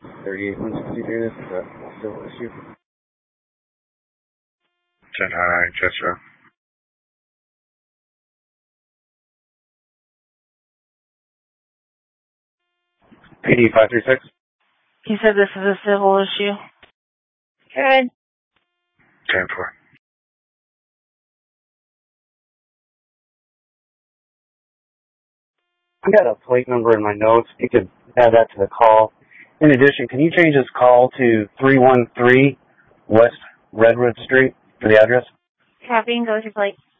38-163, this is a civil issue. 10 high, Chester. PD 536. He said this is a civil issue. Good. 10-4. I got a plate number in my notes. You could add that to the call. In addition, can you change this call to 313 West Redwood Street for the address? Copy and go to plate.